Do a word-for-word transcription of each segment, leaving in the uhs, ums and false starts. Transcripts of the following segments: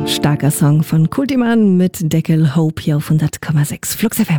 Starker Song von Kultiman mit Deckel Hope hier auf hundert Komma sechs Flux F M.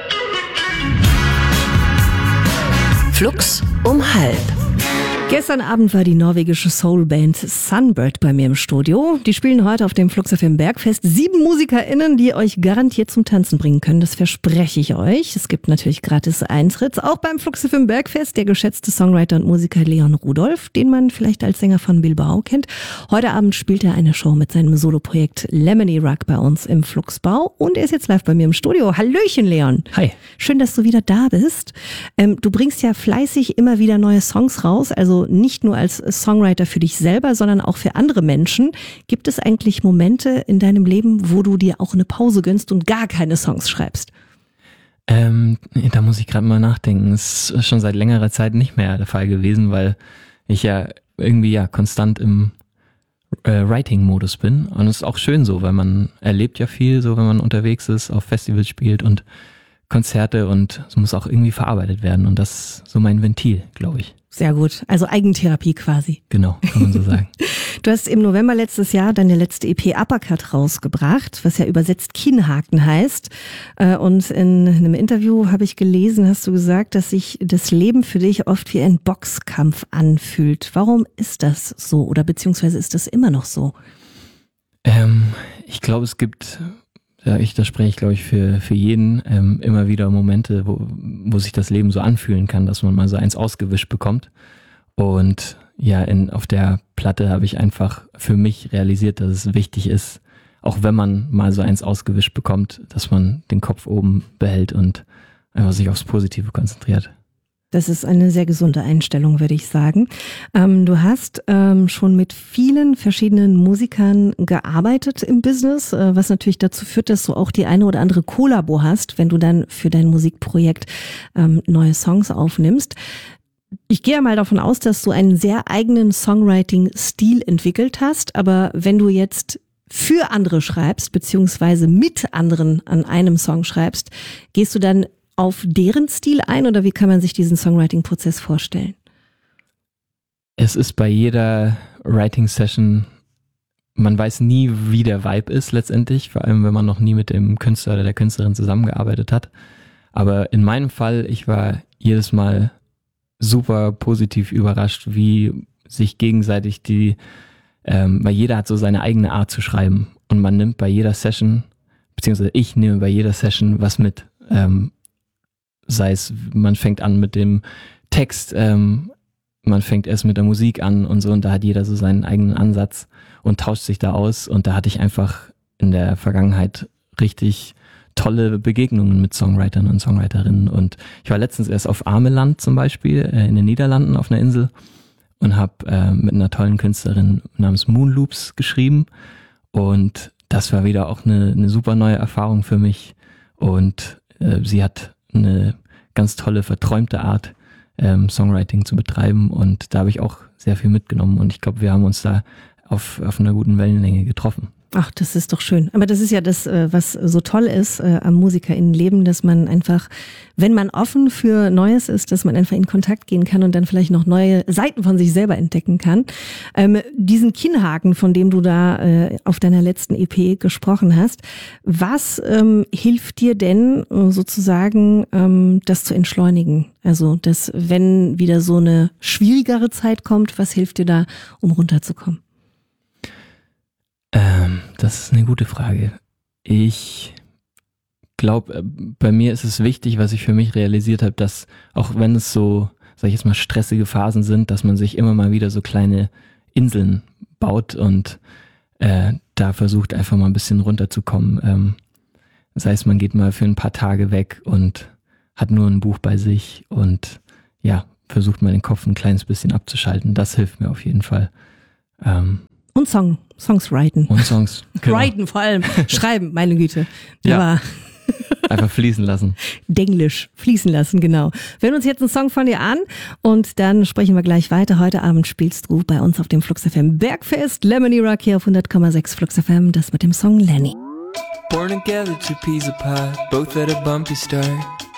Flux um halb. Gestern Abend war die norwegische Soulband Sunbird bei mir im Studio. Die spielen heute auf dem Flux F M Bergfest. Sieben MusikerInnen, die euch garantiert zum Tanzen bringen können. Das verspreche ich euch. Es gibt natürlich gratis Eintritt. Auch beim Flux F M Bergfest der geschätzte Songwriter und Musiker Leon Rudolph, den man vielleicht als Sänger von Bilbao kennt. Heute Abend spielt er eine Show mit seinem Soloprojekt Lemony Rock bei uns im Fluxbau. Und er ist jetzt live bei mir im Studio. Hallöchen, Leon. Hi. Schön, dass du wieder da bist. Ähm, du bringst ja fleißig immer wieder neue Songs raus. Also nicht nur als Songwriter für dich selber, sondern auch für andere Menschen. Gibt es eigentlich Momente in deinem Leben, wo du dir auch eine Pause gönnst und gar keine Songs schreibst? Ähm, da muss ich gerade mal nachdenken. Das ist schon seit längerer Zeit nicht mehr der Fall gewesen, weil ich ja irgendwie ja konstant im äh, Writing-Modus bin. Und es ist auch schön so, weil man erlebt ja viel, so wenn man unterwegs ist, auf Festivals spielt und Konzerte, und es muss auch irgendwie verarbeitet werden. Und das ist so mein Ventil, glaube ich. Sehr gut. Also Eigentherapie quasi. Genau, kann man so sagen. Du hast im November letztes Jahr deine letzte E P Uppercut rausgebracht, was ja übersetzt Kinnhaken heißt. Und in einem Interview habe ich gelesen, hast du gesagt, dass sich das Leben für dich oft wie ein Boxkampf anfühlt. Warum ist das so? Oder beziehungsweise ist das immer noch so? Ähm, ich glaube, es gibt... Ja, ich, das spreche ich, glaube ich, für, für jeden, ähm, immer wieder Momente, wo, wo sich das Leben so anfühlen kann, dass man mal so eins ausgewischt bekommt. Und ja, in, auf der Platte habe ich einfach für mich realisiert, dass es wichtig ist, auch wenn man mal so eins ausgewischt bekommt, dass man den Kopf oben behält und einfach sich aufs Positive konzentriert. Das ist eine sehr gesunde Einstellung, würde ich sagen. Ähm, du hast ähm, schon mit vielen verschiedenen Musikern gearbeitet im Business, äh, was natürlich dazu führt, dass du auch die eine oder andere Kollabo hast, wenn du dann für dein Musikprojekt ähm, neue Songs aufnimmst. Ich gehe mal davon aus, dass du einen sehr eigenen Songwriting-Stil entwickelt hast, aber wenn du jetzt für andere schreibst, beziehungsweise mit anderen an einem Song schreibst, gehst du dann auf deren Stil ein, oder wie kann man sich diesen Songwriting-Prozess vorstellen? Es ist bei jeder Writing-Session, man weiß nie, wie der Vibe ist letztendlich, vor allem wenn man noch nie mit dem Künstler oder der Künstlerin zusammengearbeitet hat. Aber in meinem Fall, ich war jedes Mal super positiv überrascht, wie sich gegenseitig die, ähm, weil jeder hat so seine eigene Art zu schreiben, und man nimmt bei jeder Session, beziehungsweise ich nehme bei jeder Session was mit, ähm, sei es, man fängt an mit dem Text, ähm, man fängt erst mit der Musik an und so, und da hat jeder so seinen eigenen Ansatz und tauscht sich da aus, und da hatte ich einfach in der Vergangenheit richtig tolle Begegnungen mit Songwritern und Songwriterinnen, und ich war letztens erst auf Ameland zum Beispiel, äh, in den Niederlanden auf einer Insel, und habe äh, mit einer tollen Künstlerin namens Moonloops geschrieben, und das war wieder auch eine, eine super neue Erfahrung für mich, und äh, sie hat eine ganz tolle, verträumte Art, ähm, Songwriting zu betreiben, und da habe ich auch sehr viel mitgenommen, und ich glaube, wir haben uns da auf, auf einer guten Wellenlänge getroffen. Ach, das ist doch schön. Aber das ist ja das, was so toll ist äh, am MusikerInnenleben, dass man einfach, wenn man offen für Neues ist, dass man einfach in Kontakt gehen kann und dann vielleicht noch neue Seiten von sich selber entdecken kann. Ähm, diesen Kinnhaken, von dem du da äh, auf deiner letzten E P gesprochen hast, was ähm, hilft dir denn sozusagen, ähm, das zu entschleunigen? Also, dass wenn wieder so eine schwierigere Zeit kommt, was hilft dir da, um runterzukommen? Ähm, das ist eine gute Frage. Ich glaube, bei mir ist es wichtig, was ich für mich realisiert habe, dass auch wenn es so, sag ich jetzt mal, stressige Phasen sind, dass man sich immer mal wieder so kleine Inseln baut und äh, da versucht einfach mal ein bisschen runterzukommen. Ähm, das heißt, man geht mal für ein paar Tage weg und hat nur ein Buch bei sich und ja, versucht mal den Kopf ein kleines bisschen abzuschalten. Das hilft mir auf jeden Fall. Ähm, Und Song, Songs writen. Und Songs. Genau. Writen vor allem. Schreiben, meine Güte. Ja. Aber einfach fließen lassen. Denglisch, fließen lassen, genau. Wir hören uns jetzt einen Song von dir an und dann sprechen wir gleich weiter. Heute Abend spielst du bei uns auf dem Flux F M Bergfest. Lemony Rock hier auf hundert Komma sechs Flux F M, das mit dem Song Lenny. Born together, two peas apart, both at a bumpy start.